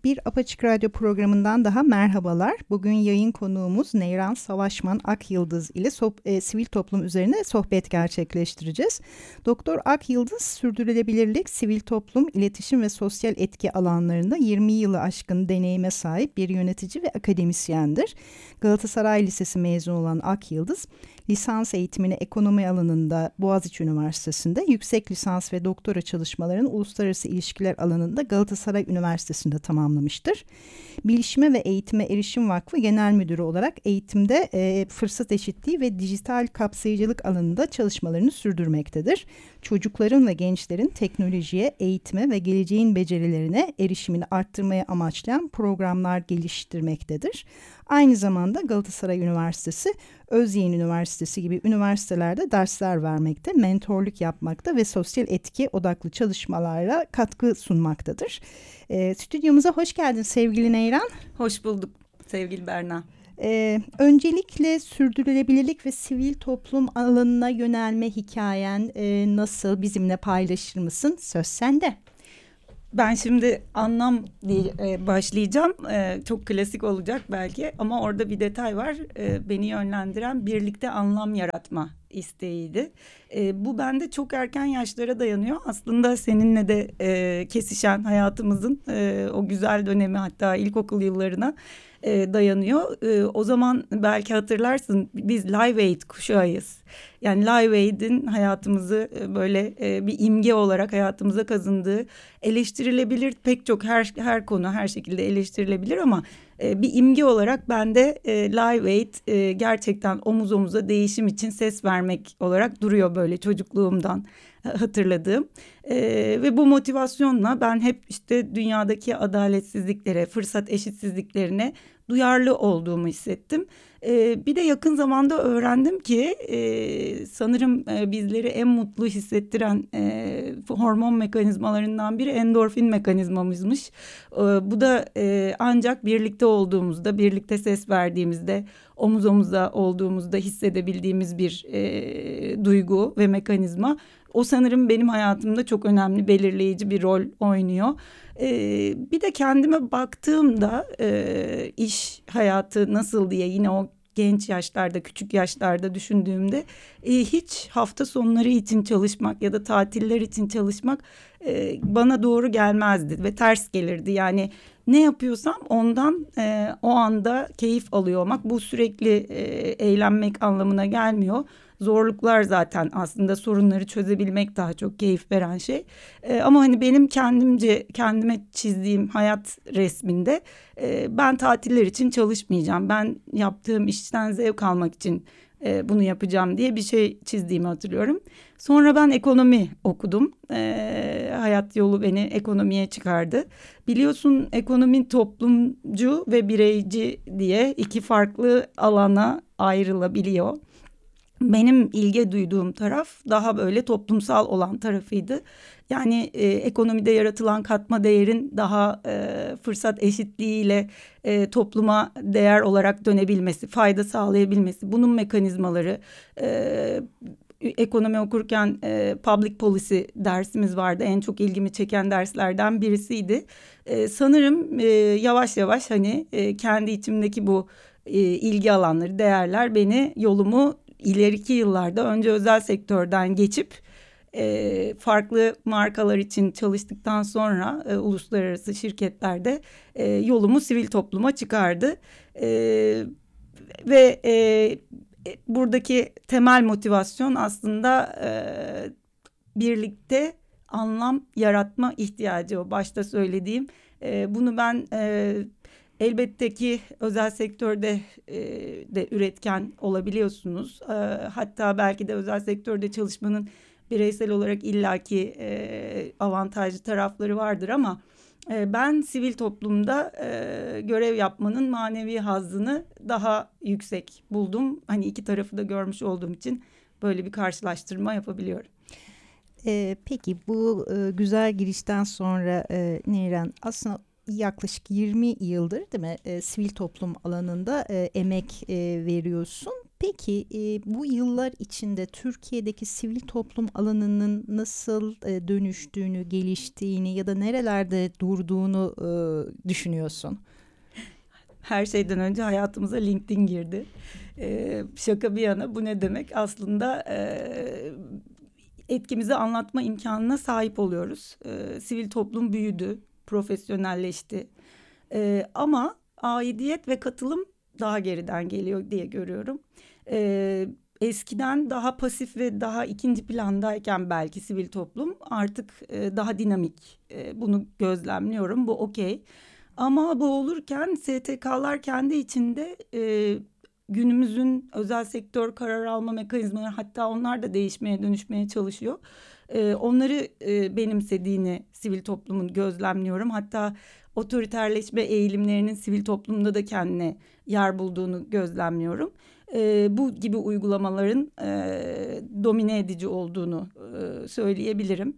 Bir Apaçık Radyo programından daha merhabalar. Bugün yayın konuğumuz Neyran Savaşman Akyıldız ile sivil toplum üzerine sohbet gerçekleştireceğiz. Doktor Akyıldız, sürdürülebilirlik, sivil toplum, iletişim ve sosyal etki alanlarında 20 yılı aşkın deneyime sahip bir yönetici ve akademisyendir. Galatasaray Lisesi mezunu olan Akyıldız, lisans eğitimini ekonomi alanında Boğaziçi Üniversitesi'nde, yüksek lisans ve doktora çalışmalarını uluslararası ilişkiler alanında Galatasaray Üniversitesi'nde tamamlamıştır. Bilişime ve Eğitime Erişim Vakfı Genel Müdürü olarak eğitimde fırsat eşitliği ve dijital kapsayıcılık alanında çalışmalarını sürdürmektedir. Çocukların ve gençlerin teknolojiye, eğitime ve geleceğin becerilerine erişimini arttırmaya amaçlayan programlar geliştirmektedir. Aynı zamanda Galatasaray Üniversitesi, Özyeğin Üniversitesi gibi üniversitelerde dersler vermekte, mentorluk yapmakta ve sosyal etki odaklı çalışmalarla katkı sunmaktadır. Stüdyomuza hoş geldin sevgili Neyran. Hoş bulduk sevgili Berna. Öncelikle sürdürülebilirlik ve sivil toplum alanına yönelme hikayen nasıl, bizimle paylaşır mısın? Söz sende. Ben şimdi anlam diye başlayacağım. Çok klasik olacak belki ama orada bir detay var. Beni yönlendiren birlikte anlam yaratma isteğiydi. Bu bende çok erken yaşlara dayanıyor. Aslında seninle de kesişen hayatımızın o güzel dönemi, hatta ilkokul yıllarına dayanıyor. O zaman belki hatırlarsın, biz Live Aid kuşağıyız. Yani Live Aid'in hayatımızı böyle bir imge olarak hayatımıza kazındığı, eleştirilebilir pek çok her konu her şekilde eleştirilebilir ama bir imge olarak bende Live Aid gerçekten omuz omuza değişim için ses vermek olarak duruyor, böyle çocukluğumdan hatırladığım. Ve bu motivasyonla ben hep işte dünyadaki adaletsizliklere, fırsat eşitsizliklerine duyarlı olduğumu hissettim. Bir de yakın zamanda öğrendim ki sanırım bizleri en mutlu hissettiren hormon mekanizmalarından biri endorfin mekanizmamızmış. Bu da ancak birlikte olduğumuzda, birlikte ses verdiğimizde, omuz omuza olduğumuzda hissedebildiğimiz bir duygu ve mekanizma. O sanırım benim hayatımda çok önemli, belirleyici bir rol oynuyor. Bir de kendime baktığımda iş hayatı nasıl diye yine o genç yaşlarda, küçük yaşlarda düşündüğümde hiç hafta sonları için çalışmak ya da tatiller için çalışmak bana doğru gelmezdi ve ters gelirdi. Yani ne yapıyorsam ondan o anda keyif alıyor olmak, bu sürekli eğlenmek anlamına gelmiyor. Zorluklar zaten aslında sorunları çözebilmek daha çok keyif veren şey. Ama hani benim kendime çizdiğim hayat resminde ben tatiller için çalışmayacağım. Ben yaptığım işten zevk almak için bunu yapacağım diye bir şey çizdiğimi hatırlıyorum. Sonra ben ekonomi okudum. Hayat yolu beni ekonomiye çıkardı. Biliyorsun, ekonomi toplumcu ve bireyci diye iki farklı alana ayrılabiliyor. Benim ilgi duyduğum taraf daha böyle toplumsal olan tarafıydı. Yani ekonomide yaratılan katma değerin daha fırsat eşitliğiyle topluma değer olarak dönebilmesi, fayda sağlayabilmesi, bunun mekanizmaları. Ekonomi okurken public policy dersimiz vardı. En çok ilgimi çeken derslerden birisiydi. Sanırım yavaş yavaş hani kendi içimdeki bu ilgi alanları, değerler beni yolumu ileriki yıllarda önce özel sektörden geçip farklı markalar için çalıştıktan sonra uluslararası şirketlerde yolumu sivil topluma çıkardı. Ve buradaki temel motivasyon aslında birlikte anlam yaratma ihtiyacı, o başta söylediğim. Bunu ben elbette ki özel sektörde de üretken olabiliyorsunuz. Hatta belki de özel sektörde çalışmanın bireysel olarak illaki avantajlı tarafları vardır ama ben sivil toplumda görev yapmanın manevi hazzını daha yüksek buldum. Hani iki tarafı da görmüş olduğum için böyle bir karşılaştırma yapabiliyorum. Peki bu güzel girişten sonra Neyran, aslında yaklaşık 20 yıldır değil mi sivil toplum alanında emek veriyorsun. Peki bu yıllar içinde Türkiye'deki sivil toplum alanının nasıl dönüştüğünü, geliştiğini ya da nerelerde durduğunu düşünüyorsun? Her şeyden önce hayatımıza LinkedIn girdi. Şaka bir yana, bu ne demek? Aslında etkimizi anlatma imkanına sahip oluyoruz. Sivil toplum büyüdü, profesyonelleşti. Ama aidiyet ve katılım daha geriden geliyor diye görüyorum. Eskiden daha pasif ve daha ikinci plandayken belki sivil toplum artık daha dinamik. Bunu gözlemliyorum. Bu okey. Ama bu olurken STK'lar kendi içinde günümüzün özel sektör karar alma mekanizmaları, hatta onlar da değişmeye dönüşmeye çalışıyor. Onları benimsediğini sivil toplumun gözlemliyorum. Hatta otoriterleşme eğilimlerinin sivil toplumda da kendine yer bulduğunu gözlemliyorum. Bu gibi uygulamaların domine edici olduğunu söyleyebilirim.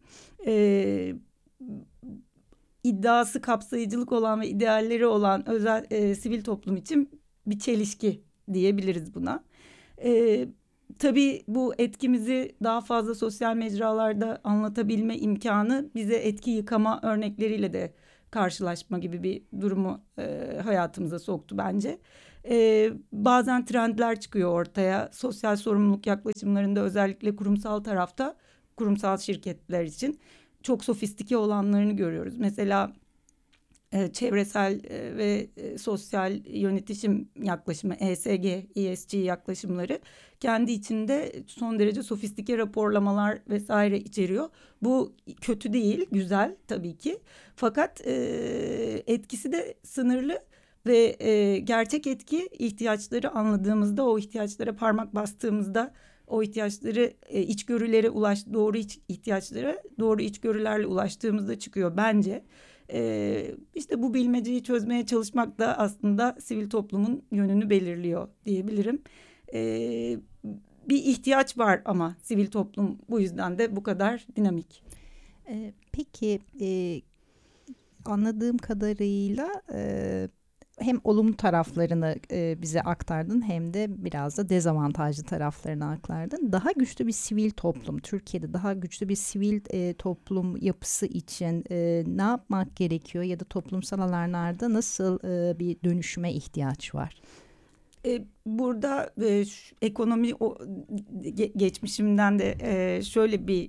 İddiası kapsayıcılık olan ve idealleri olan özel sivil toplum için bir çelişki diyebiliriz buna. Tabii bu etkimizi daha fazla sosyal mecralarda anlatabilme imkanı bize etki yıkama örnekleriyle de karşılaşma gibi bir durumu hayatımıza soktu bence. Bazen trendler çıkıyor ortaya. Sosyal sorumluluk yaklaşımlarında, özellikle kurumsal tarafta, kurumsal şirketler için çok sofistike olanlarını görüyoruz. Mesela çevresel ve sosyal yönetişim yaklaşımı, ESG, ESG yaklaşımları kendi içinde son derece sofistike raporlamalar vesaire içeriyor. Bu kötü değil, güzel tabii ki. Fakat etkisi de sınırlı ve gerçek etki, ihtiyaçları anladığımızda, o ihtiyaçlara parmak bastığımızda, o ihtiyaçları içgörülere doğru ihtiyaçlara doğru içgörülerle ulaştığımızda çıkıyor bence. İşte bu bilmeceyi çözmeye çalışmak da aslında sivil toplumun yönünü belirliyor diyebilirim. Bir ihtiyaç var ama sivil toplum bu yüzden de bu kadar dinamik. Peki anladığım kadarıyla hem olumlu taraflarını bize aktardın hem de biraz da dezavantajlı taraflarını aktardın. Daha güçlü bir sivil toplum, Türkiye'de daha güçlü bir sivil toplum yapısı için ne yapmak gerekiyor ya da toplumsal alanlarda nasıl bir dönüşüme ihtiyaç var? Burada ekonomi geçmişimden de şöyle bir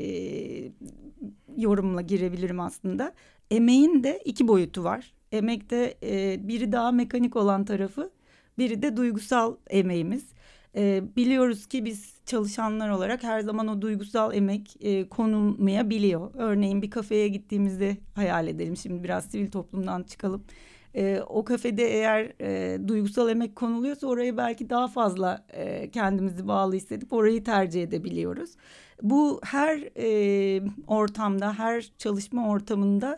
yorumla girebilirim aslında. Emeğin de iki boyutu var. Emekte biri daha mekanik olan tarafı, biri de duygusal emeğimiz. Biliyoruz ki biz çalışanlar olarak her zaman o duygusal emek konulmayabiliyor. Örneğin bir kafeye gittiğimizde hayal edelim, şimdi biraz sivil toplumdan çıkalım. O kafede eğer duygusal emek konuluyorsa oraya belki daha fazla kendimizi bağlı hissedip orayı tercih edebiliyoruz. Bu her ortamda, her çalışma ortamında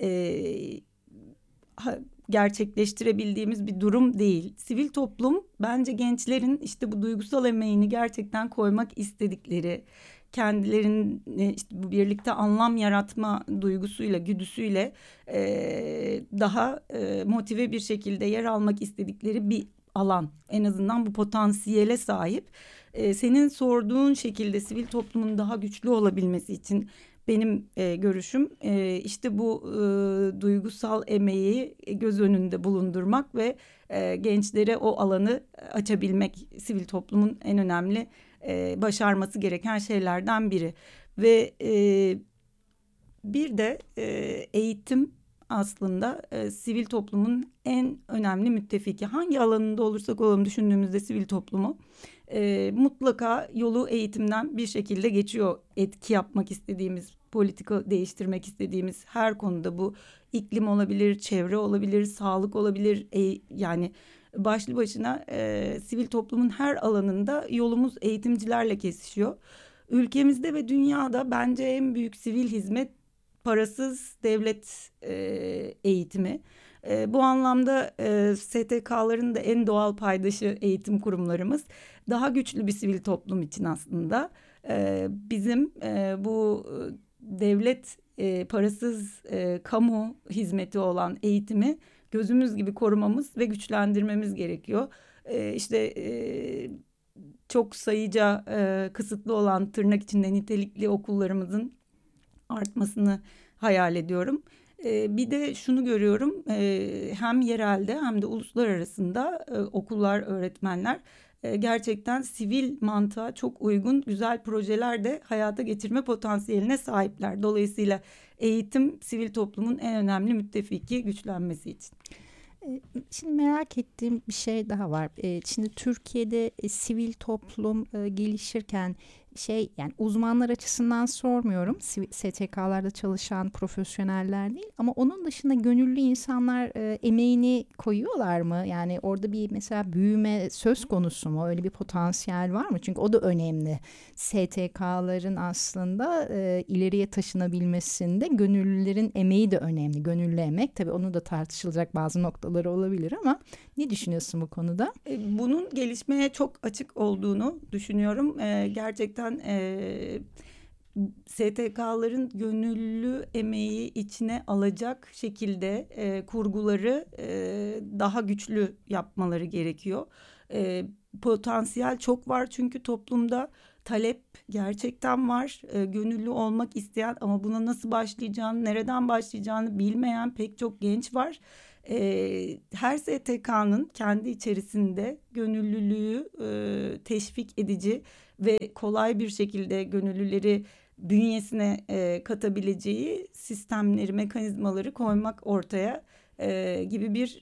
gerçekleştirebildiğimiz bir durum değil. Sivil toplum bence gençlerin işte bu duygusal emeğini gerçekten koymak istedikleri, kendilerinin işte bu birlikte anlam yaratma duygusuyla, güdüsüyle daha motive bir şekilde yer almak istedikleri bir alan. En azından bu potansiyele sahip. Senin sorduğun şekilde sivil toplumun daha güçlü olabilmesi için benim görüşüm işte bu duygusal emeği göz önünde bulundurmak ve gençlere o alanı açabilmek sivil toplumun en önemli başarması gereken şeylerden biri. Ve bir de eğitim aslında sivil toplumun en önemli müttefiki. Hangi alanında olursak olalım düşündüğümüzde sivil toplumu mutlaka yolu eğitimden bir şekilde geçiyor. Etki yapmak istediğimiz, politika değiştirmek istediğimiz her konuda, bu iklim olabilir, çevre olabilir, sağlık olabilir. Yani başlı başına sivil toplumun her alanında yolumuz eğitimcilerle kesişiyor. Ülkemizde ve dünyada bence en büyük sivil hizmet parasız devlet eğitimi. Bu anlamda STK'ların da en doğal paydaşı eğitim kurumlarımız. Daha güçlü bir sivil toplum için aslında bizim bu devlet parasız kamu hizmeti olan eğitimi gözümüz gibi korumamız ve güçlendirmemiz gerekiyor. İşte çok sayıca kısıtlı olan tırnak içinde nitelikli okullarımızın artmasını hayal ediyorum. Bir de şunu görüyorum, hem yerelde hem de uluslararasında okullar, öğretmenler gerçekten sivil mantığa çok uygun güzel projeler de hayata geçirme potansiyeline sahipler. Dolayısıyla eğitim sivil toplumun en önemli müttefiki güçlenmesi için. Şimdi merak ettiğim bir şey daha var. Şimdi Türkiye'de sivil toplum gelişirken yani uzmanlar açısından sormuyorum. STK'larda çalışan profesyoneller değil ama onun dışında gönüllü insanlar emeğini koyuyorlar mı? Yani orada bir mesela büyüme söz konusu mu? Öyle bir potansiyel var mı? Çünkü o da önemli. STK'ların aslında ileriye taşınabilmesinde gönüllülerin emeği de önemli. Gönüllü emek tabii onu da tartışılacak bazı noktaları olabilir ama ne düşünüyorsun bu konuda? Bunun gelişmeye çok açık olduğunu düşünüyorum. Gerçekten STK'ların gönüllü emeği içine alacak şekilde kurguları daha güçlü yapmaları gerekiyor. Potansiyel çok var çünkü toplumda talep gerçekten var. Gönüllü olmak isteyen ama buna nasıl başlayacağını, nereden başlayacağını bilmeyen pek çok genç var. Her STK'nın kendi içerisinde gönüllülüğü teşvik edici ve kolay bir şekilde gönüllüleri bünyesine katabileceği sistemleri, mekanizmaları koymak ortaya gibi bir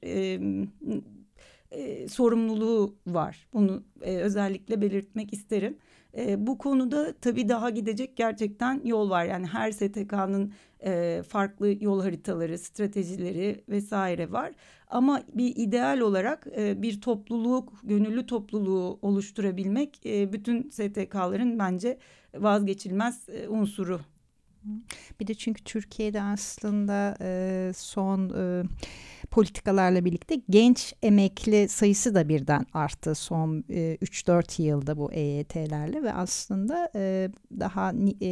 sorumluluğu var. Bunu özellikle belirtmek isterim. Bu konuda tabii daha gidecek gerçekten yol var. Yani her STK'nın farklı yol haritaları, stratejileri vesaire var. Ama bir ideal olarak bir topluluk, gönüllü topluluğu oluşturabilmek bütün STK'ların bence vazgeçilmez unsuru. Bir de çünkü Türkiye'de aslında son politikalarla birlikte genç emekli sayısı da birden arttı son 3-4 yılda bu EYT'lerle ve aslında daha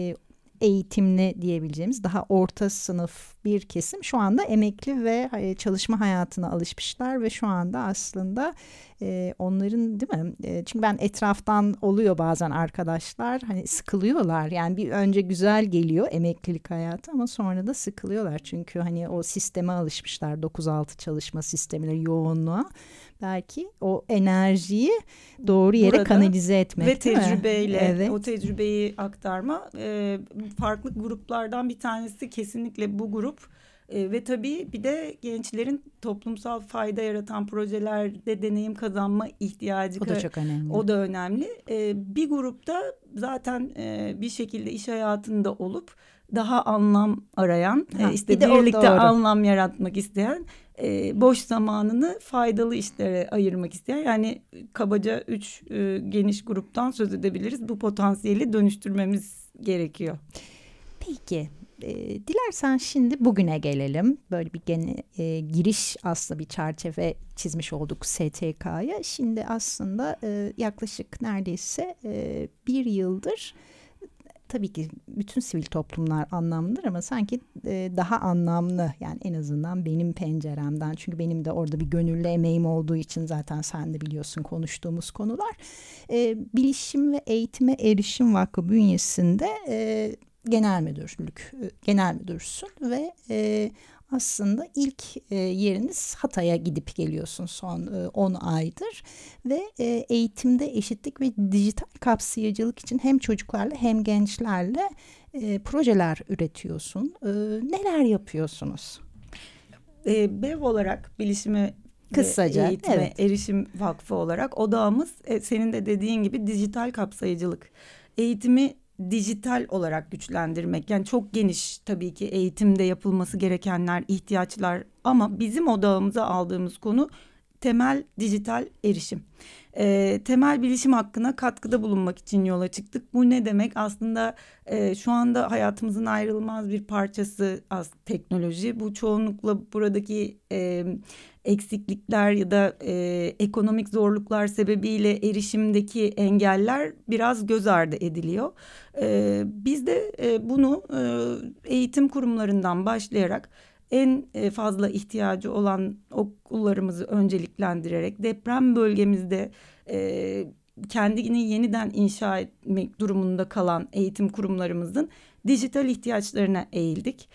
eğitimli diyebileceğimiz daha orta sınıf bir kesim şu anda emekli ve çalışma hayatına alışmışlar ve şu anda aslında onların değil mi? Çünkü ben etraftan oluyor bazen arkadaşlar hani sıkılıyorlar yani bir önce güzel geliyor emeklilik hayatı ama sonra da sıkılıyorlar çünkü hani o sisteme alışmışlar 9-6 çalışma sistemine yoğunluğa belki o enerjiyi doğru yere Burada kanalize etmek ve değil mi? tecrübeyle Evet. o tecrübeyi aktarma farklı gruplardan bir tanesi kesinlikle bu grup. Ve tabii bir de gençlerin toplumsal fayda yaratan projelerde deneyim kazanma ihtiyacı. O da çok önemli. O da önemli. Bir grupta zaten bir şekilde iş hayatında olup daha anlam arayan, işte birlikte anlam yaratmak isteyen, boş zamanını faydalı işlere ayırmak isteyen yani kabaca 3 geniş gruptan söz edebiliriz. Bu potansiyeli dönüştürmemiz gerekiyor. Peki. Dilersen şimdi bugüne gelelim. Böyle bir giriş aslında bir çerçeve çizmiş olduk STK'ya. Şimdi aslında yaklaşık neredeyse bir yıldır tabii ki bütün sivil toplumlar anlamlıdır ama sanki daha anlamlı yani en azından benim penceremden çünkü benim de orada bir gönüllü emeğim olduğu için zaten sen de biliyorsun konuştuğumuz konular. Bilişim ve Eğitime Erişim Vakfı bünyesinde genel müdürsün ve aslında ilk yeriniz Hatay'a gidip geliyorsun son 10 aydır ve eğitimde eşitlik ve dijital kapsayıcılık için hem çocuklarla hem gençlerle projeler üretiyorsun. Neler yapıyorsunuz? BEV olarak Bilişime Kısaca, Eğitime Erişim Vakfı olarak odağımız senin de dediğin gibi dijital kapsayıcılık. Eğitimi dijital olarak güçlendirmek. Yani çok geniş tabii ki eğitimde yapılması gerekenler, ihtiyaçlar ama bizim odağımıza aldığımız konu temel dijital erişim. Temel bilişim hakkına katkıda bulunmak için yola çıktık. Bu ne demek? Aslında şu anda hayatımızın ayrılmaz bir parçası teknoloji. Bu çoğunlukla buradaki eksiklikler ya da ekonomik zorluklar sebebiyle erişimdeki engeller biraz göz ardı ediliyor. Biz de bunu eğitim kurumlarından başlayarak en fazla ihtiyacı olan okullarımızı önceliklendirerek deprem bölgemizde kendini yeniden inşa etmek durumunda kalan eğitim kurumlarımızın dijital ihtiyaçlarına eğildik.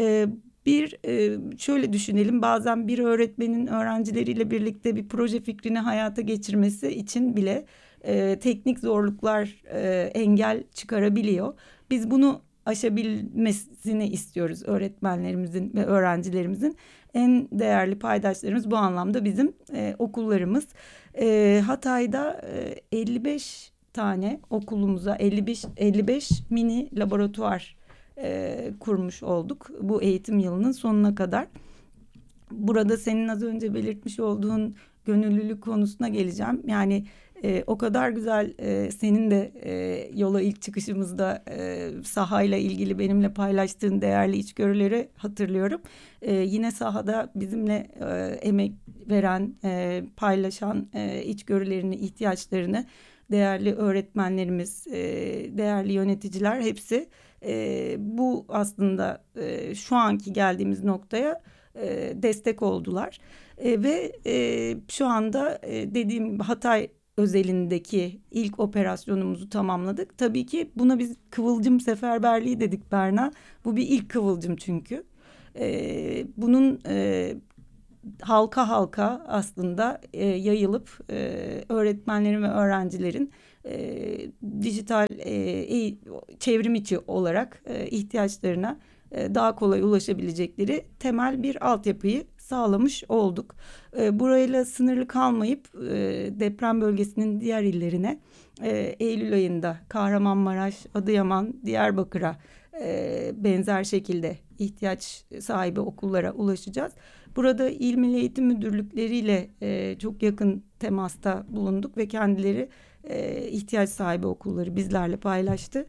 Şöyle düşünelim, bazen bir öğretmenin öğrencileriyle birlikte bir proje fikrini hayata geçirmesi için bile teknik zorluklar engel çıkarabiliyor. Biz bunu aşabilmesini istiyoruz öğretmenlerimizin ve öğrencilerimizin. En değerli paydaşlarımız bu anlamda bizim okullarımız. Hatay'da 55 tane okulumuza 55 mini laboratuvar kurmuş olduk bu eğitim yılının sonuna kadar. Burada senin az önce belirtmiş olduğun gönüllülük konusuna geleceğim. Yani o kadar güzel senin de yola ilk çıkışımızda sahayla ilgili benimle paylaştığın değerli içgörüleri hatırlıyorum. Yine sahada bizimle emek veren, paylaşan içgörülerini, ihtiyaçlarını değerli öğretmenlerimiz, değerli yöneticiler hepsi bu aslında şu anki geldiğimiz noktaya destek oldular. Ve şu anda dediğim gibi Hatay özelindeki ilk operasyonumuzu tamamladık. Tabii ki buna biz kıvılcım seferberliği dedik Berna. Bu bir ilk kıvılcım çünkü. Bunun halka halka aslında yayılıp öğretmenlerin ve öğrencilerin dijital çevrim içi olarak ihtiyaçlarına daha kolay ulaşabilecekleri temel bir altyapıyı sağlamış olduk. Burayla sınırlı kalmayıp deprem bölgesinin diğer illerine Eylül ayında Kahramanmaraş, Adıyaman, Diyarbakır'a benzer şekilde ihtiyaç sahibi okullara ulaşacağız. Burada İl Milli Eğitim Müdürlükleriyle çok yakın temasta bulunduk ve kendileri ihtiyaç sahibi okulları bizlerle paylaştı.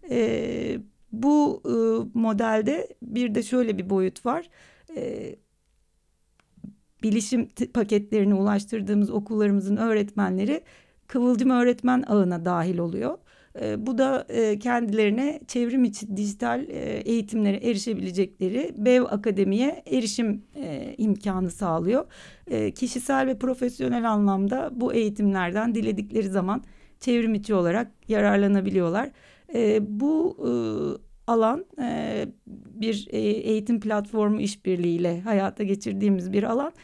Bu modelde bir de şöyle bir boyut var. Bilişim paketlerini ulaştırdığımız okullarımızın öğretmenleri Kıvılcım Öğretmen Ağı'na dahil oluyor. Bu da kendilerine çevrim içi dijital eğitimlere erişebilecekleri BEV Akademi'ye erişim imkanı sağlıyor. Kişisel ve profesyonel anlamda bu eğitimlerden diledikleri zaman çevrim içi olarak yararlanabiliyorlar. Bu alan bir eğitim platformu işbirliğiyle hayata geçirdiğimiz bir alan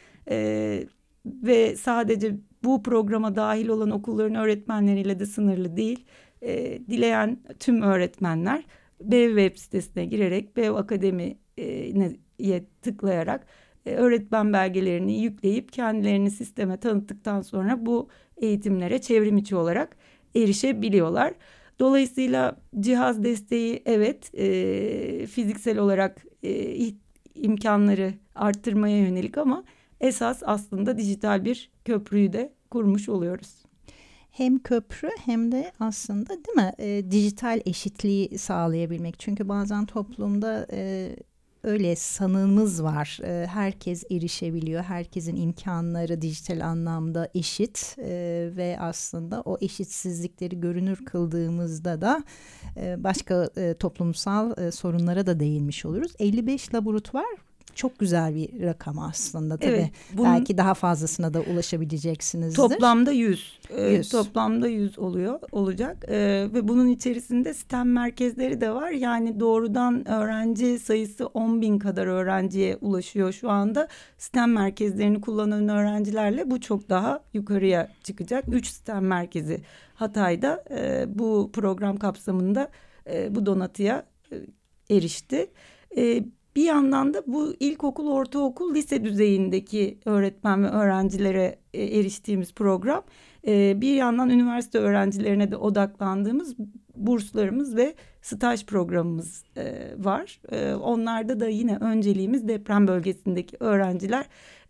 ve sadece bu programa dahil olan okulların öğretmenleriyle de sınırlı değil. Dileyen tüm öğretmenler BEV web sitesine girerek BEV Akademi'ye tıklayarak öğretmen belgelerini yükleyip kendilerini sisteme tanıttıktan sonra bu eğitimlere çevrim içi olarak erişebiliyorlar. Dolayısıyla cihaz desteği evet fiziksel olarak imkanları arttırmaya yönelik ama esas aslında dijital bir köprüyü de kurmuş oluyoruz. Hem köprü hem de aslında değil mi dijital eşitliği sağlayabilmek. Çünkü bazen toplumda öyle sanığımız var. Herkes erişebiliyor. Herkesin imkanları dijital anlamda eşit ve aslında o eşitsizlikleri görünür kıldığımızda da başka toplumsal sorunlara da değinmiş oluruz. 55 laboratuvar çok güzel bir rakam aslında tabii. Evet, belki daha fazlasına da ulaşabileceksinizdir. Toplamda 100. Toplamda 100 olacak. Ve bunun içerisinde STEM merkezleri de var. Yani doğrudan öğrenci sayısı 10.000 kadar öğrenciye ulaşıyor şu anda. STEM merkezlerini kullanan öğrencilerle bu çok daha yukarıya çıkacak. 3 STEM merkezi Hatay'da bu program kapsamında bu donatıya erişti. Bir yandan da bu ilkokul, ortaokul, lise düzeyindeki öğretmen ve öğrencilere eriştiğimiz program. Bir yandan üniversite öğrencilerine de odaklandığımız burslarımız ve staj programımız var. Onlarda da yine önceliğimiz deprem bölgesindeki öğrenciler.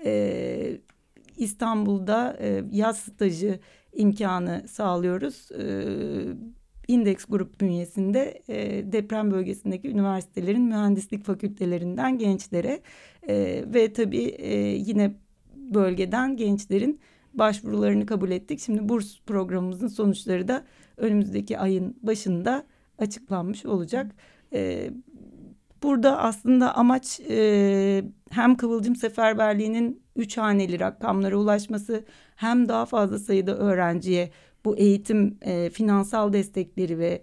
İstanbul'da yaz stajı imkanı sağlıyoruz. İndeks Grup bünyesinde deprem bölgesindeki üniversitelerin mühendislik fakültelerinden gençlere ve tabii yine bölgeden gençlerin başvurularını kabul ettik. Şimdi burs programımızın sonuçları da önümüzdeki ayın başında açıklanmış olacak. Burada aslında amaç hem Kıvılcım Seferberliği'nin 3 haneli rakamlara ulaşması hem daha fazla sayıda öğrenciye bu eğitim finansal destekleri ve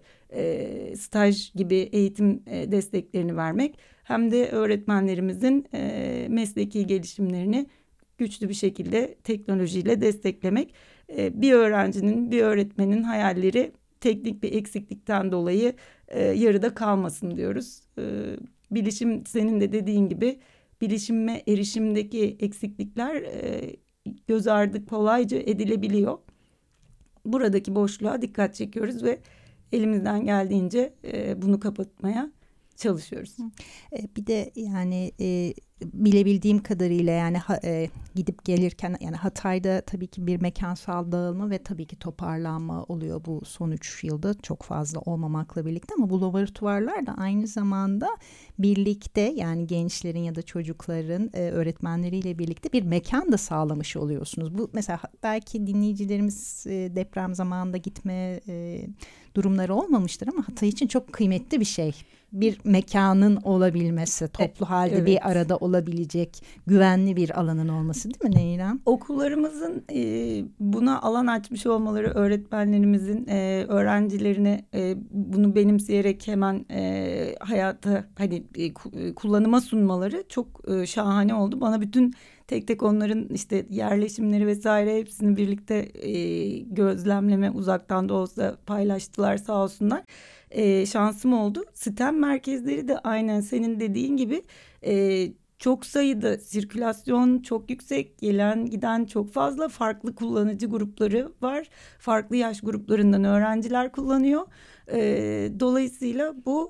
staj gibi eğitim desteklerini vermek, hem de öğretmenlerimizin mesleki gelişimlerini güçlü bir şekilde teknolojiyle desteklemek. Bir öğrencinin, bir öğretmenin hayalleri teknik bir eksiklikten dolayı yarıda kalmasın diyoruz. Bilişim, senin de dediğin gibi, bilişime erişimdeki eksiklikler göz ardı kolayca edilebiliyor. Buradaki boşluğa dikkat çekiyoruz ve elimizden geldiğince bunu kapatmaya çalışıyoruz. Bir de yani bilebildiğim kadarıyla yani gidip gelirken yani Hatay'da tabii ki bir mekansal dağılma ve tabii ki toparlanma oluyor bu son 3 yılda, çok fazla olmamakla birlikte, ama bu laboratuvarlar da aynı zamanda birlikte, yani gençlerin ya da çocukların öğretmenleriyle birlikte bir mekan da sağlamış oluyorsunuz. Bu mesela belki dinleyicilerimiz deprem zamanında gitme durumları olmamıştır ama Hatay için çok kıymetli bir şey. Bir mekanın olabilmesi, toplu halde evet, bir arada olabilecek güvenli bir alanın olması, değil mi Neyran? Okullarımızın buna alan açmış olmaları, öğretmenlerimizin öğrencilerine bunu benimseyerek hemen hayata hani kullanıma sunmaları çok şahane oldu. Bana bütün tek tek onların işte yerleşimleri vesaire hepsini birlikte gözlemleme, uzaktan da olsa paylaştılar sağ olsunlar. Şansım oldu. STEM merkezleri de aynen senin dediğin gibi çok sayıda, sirkülasyon çok yüksek, gelen giden çok fazla, farklı kullanıcı grupları var. Farklı yaş gruplarından öğrenciler kullanıyor. Dolayısıyla bu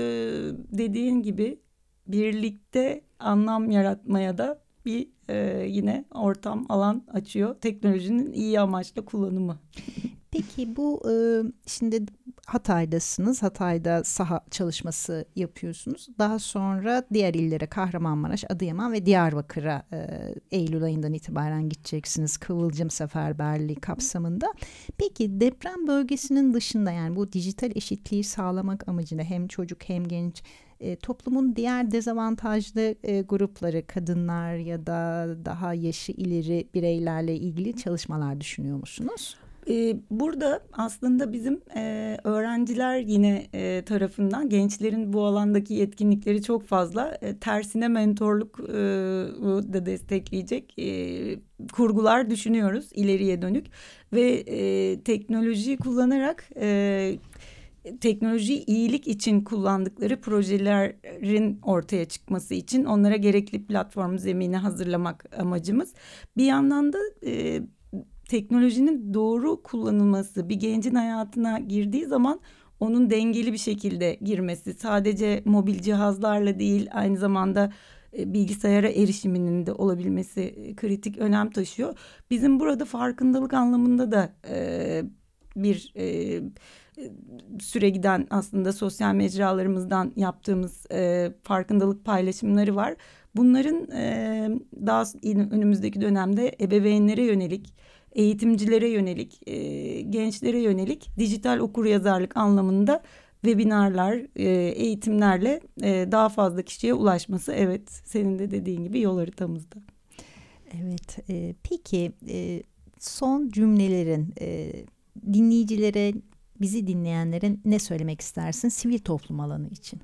dediğin gibi birlikte anlam yaratmaya da bir yine ortam, alan açıyor. Teknolojinin iyi amaçla kullanımı. Peki bu şimdi Hatay'dasınız. Hatay'da saha çalışması yapıyorsunuz. Daha sonra diğer illere, Kahramanmaraş, Adıyaman ve Diyarbakır'a Eylül ayından itibaren gideceksiniz. Kıvılcım Seferberliği kapsamında. Peki deprem bölgesinin dışında, yani bu dijital eşitliği sağlamak amacıyla hem çocuk hem genç, toplumun diğer dezavantajlı grupları, kadınlar ya da daha yaşı ileri bireylerle ilgili çalışmalar düşünüyor musunuz? Burada aslında bizim öğrenciler yine tarafından gençlerin bu alandaki yetkinlikleri çok fazla. Tersine mentorluk da destekleyecek kurgular düşünüyoruz ileriye dönük. Ve teknolojiyi kullanarak teknolojiyi iyilik için kullandıkları projelerin ortaya çıkması için onlara gerekli platform zemini hazırlamak amacımız. Bir yandan da teknolojinin doğru kullanılması, bir gencin hayatına girdiği zaman onun dengeli bir şekilde girmesi, sadece mobil cihazlarla değil, aynı zamanda bilgisayara erişiminin de olabilmesi kritik önem taşıyor. Bizim burada farkındalık anlamında da bir süre giden aslında sosyal mecralarımızdan yaptığımız farkındalık paylaşımları var. Bunların daha önümüzdeki dönemde ebeveynlere yönelik, eğitimcilere yönelik, gençlere yönelik dijital okuryazarlık anlamında webinarlar, eğitimlerle daha fazla kişiye ulaşması, evet, senin de dediğin gibi yol haritamızda. Evet, peki son cümlelerin dinleyicilere, bizi dinleyenlere ne söylemek istersin sivil toplum alanı için?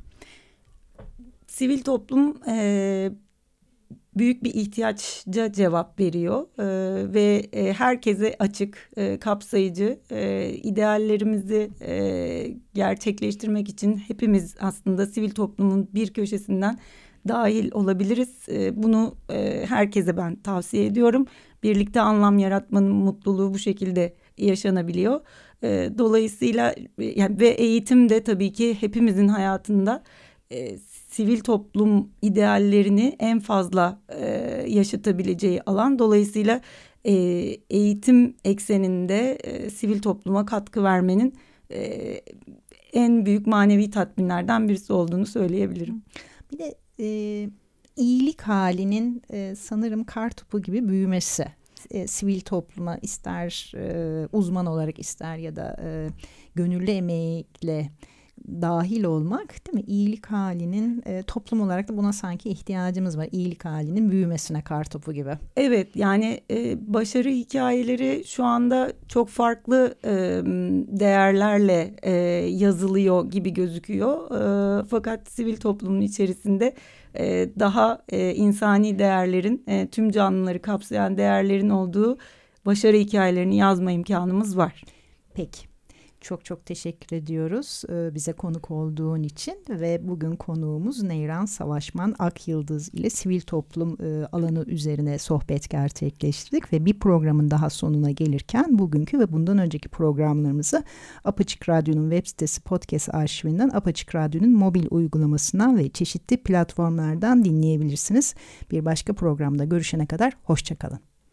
Sivil toplum büyük bir ihtiyaca cevap veriyor ve herkese açık, kapsayıcı, ideallerimizi gerçekleştirmek için hepimiz aslında sivil toplumun bir köşesinden dahil olabiliriz. Bunu herkese ben tavsiye ediyorum. Birlikte anlam yaratmanın mutluluğu bu şekilde yaşanabiliyor. Dolayısıyla yani ve eğitim de tabii ki hepimizin hayatında sivil toplum ideallerini en fazla yaşatabileceği alan. Dolayısıyla eğitim ekseninde sivil topluma katkı vermenin en büyük manevi tatminlerden birisi olduğunu söyleyebilirim. Bir de iyilik halinin sanırım kartopu gibi büyümesi. Sivil topluma ister uzman olarak ister ya da gönüllü emeğiyle dahil olmak, değil mi? İyilik halinin toplum olarak da buna sanki ihtiyacımız var. İyilik halinin büyümesine kartopu gibi. Evet, yani başarı hikayeleri şu anda çok farklı değerlerle yazılıyor gibi gözüküyor. Fakat sivil toplumun içerisinde daha insani değerlerin, tüm canlıları kapsayan değerlerin olduğu başarı hikayelerini yazma imkanımız var. Peki. Çok çok teşekkür ediyoruz bize konuk olduğun için ve bugün konuğumuz Neyran Savaşman Akyıldız ile sivil toplum alanı üzerine sohbet gerçekleştirdik ve bir programın daha sonuna gelirken bugünkü ve bundan önceki programlarımızı Apaçık Radyo'nun web sitesi podcast arşivinden, Apaçık Radyo'nun mobil uygulamasından ve çeşitli platformlardan dinleyebilirsiniz. Bir başka programda görüşene kadar hoşça kalın.